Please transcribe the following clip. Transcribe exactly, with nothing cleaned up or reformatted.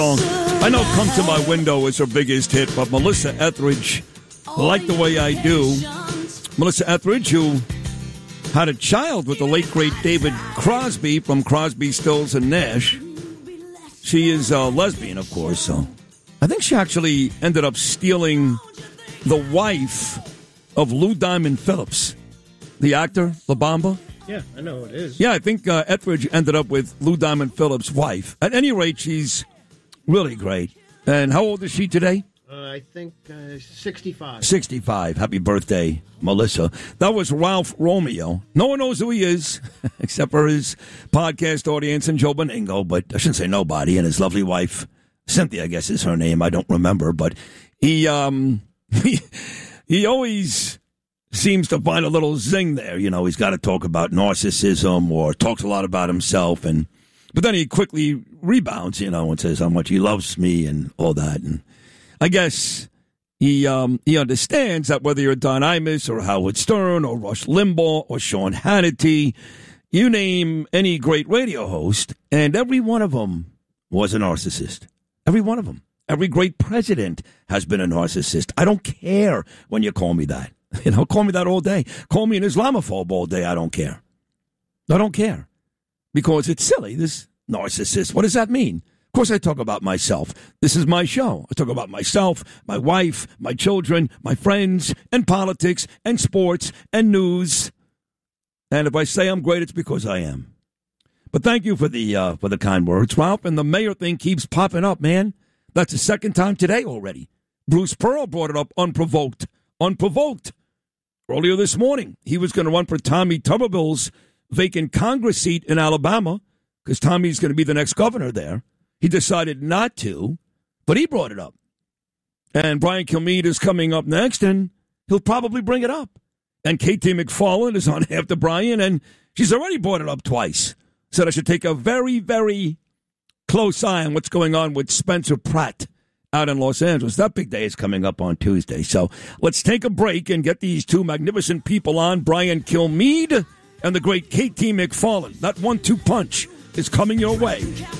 I know Come to My Window is her biggest hit, but Melissa Etheridge, Like the Way I Do. Melissa Etheridge, who had a child with the late, great David Crosby from Crosby, Stills, and Nash. She is a lesbian, of course, so I think she actually ended up stealing the wife of Lou Diamond Phillips, the actor, La Bamba. Yeah, I know who it is. Yeah, I think uh, Etheridge ended up with Lou Diamond Phillips' wife. At any rate, she's really great. And how old is she today? Uh, I think uh, sixty-five. sixty-five. Happy birthday, Melissa. That was Ralph Romeo. No one knows who he is, except for his podcast audience and Joe Beningo, but I shouldn't say nobody, and his lovely wife, Cynthia, I guess is her name. I don't remember, but he, um, he, he always seems to find a little zing there. You know, he's got to talk about narcissism or talks a lot about himself, and but then he quickly rebounds, you know, and says how much he loves me and all that. And I guess he um, he understands that whether you're Don Imus or Howard Stern or Rush Limbaugh or Sean Hannity, you name any great radio host, and every one of them was a narcissist. Every one of them. Every great president has been a narcissist. I don't care when you call me that. You know, call me that all day. Call me an Islamophobe all day. I don't care. I don't care. Because it's silly, this narcissist. What does that mean? Of course I talk about myself. This is my show. I talk about myself, my wife, my children, my friends, and politics, and sports, and news. And if I say I'm great, it's because I am. But thank you for the uh, for the kind words, Ralph. And the mayor thing keeps popping up, man. That's the second time today already. Bruce Pearl brought it up unprovoked. Unprovoked. Earlier this morning, he was going to run for Tommy Tuberville's vacant Congress seat in Alabama because Tommy's going to be the next governor there. He decided not to, but he brought it up. And Brian Kilmeade is coming up next, and he'll probably bring it up. And Katie McFarland is on after Brian, and she's already brought it up twice. Said I should take a very, very close eye on what's going on with Spencer Pratt out in Los Angeles. That big day is coming up on Tuesday. So let's take a break and get these two magnificent people on, Brian Kilmeade and the great Katie McFarland. That one two punch is coming your way